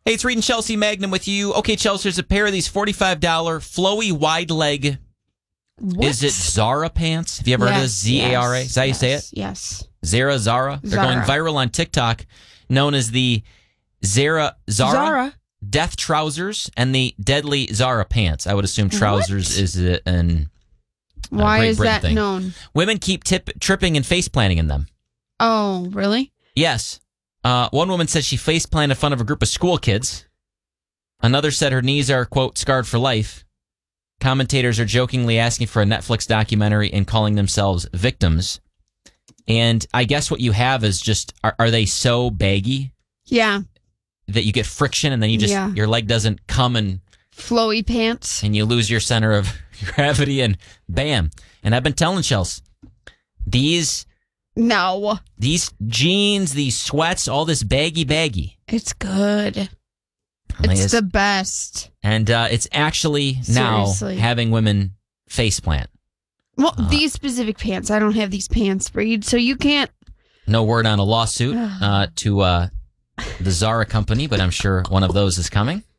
Hey, it's Reed and Chelsea Magnum with you. Okay, Chelsea, there's a pair of these $45 flowy wide leg. What? Is it Zara pants? Have you ever heard of this? Z-A-R-A? Is that how you say it? Yes. Zara? They're going viral on TikTok, known as the Zara Death Trousers and the Deadly Zara Pants. I would assume trousers is an Why Great is Britain that thing. known? Women keep tripping and face planting in them. Oh, really? Yes. One woman said she face planted in front of a group of school kids. Another said her knees are, quote, scarred for life. Commentators are jokingly asking for a Netflix documentary and calling themselves victims. And I guess what you have is just, are they so baggy? Yeah. That you get friction and then your leg doesn't come and flowy pants. And you lose your center of gravity and bam. And I've been telling Chelsea, these jeans, these sweats, all this baggy. It's good. It's the best. And it's actually now having women face plant. Well, these specific pants. I don't have these pants, Reed, so you can't. No word on a lawsuit to the Zara company, but I'm sure one of those is coming.